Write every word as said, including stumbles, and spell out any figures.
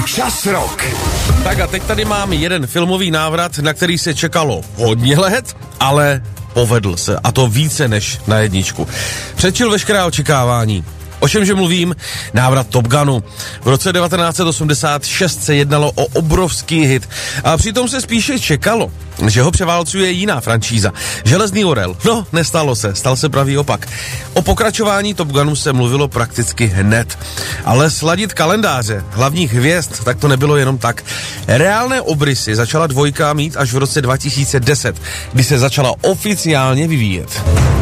Čas Rock. Tak a teď tady mám jeden filmový návrat, na který se čekalo hodně let, ale povedl se, a to více než na jedničku. Předčil veškerá očekávání. O čemže mluvím? Návrat Top Gunu. V roce devatenáct set osmdesát šest se jednalo o obrovský hit a přitom se spíše čekalo, že ho převálcuje jiná franšíza. Železný orel. No, nestalo se, stal se pravý opak. O pokračování Top Gunu se mluvilo prakticky hned. Ale sladit kalendáře hlavních hvězd, tak to nebylo jenom tak. Reálné obrysy začala dvojka mít až v roce dva tisíce deset, kdy se začala oficiálně vyvíjet.